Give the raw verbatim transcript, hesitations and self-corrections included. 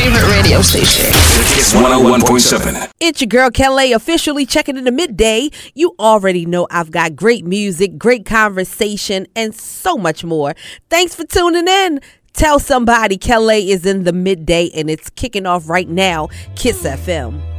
favorite radio station. Kiss one oh one point seven. It's your girl Kelly, officially checking in the midday. You already know I've got great music, great conversation, and so much more. Thanks for tuning in. Tell somebody Kelly is in the midday, and it's kicking off right now. Kiss F M.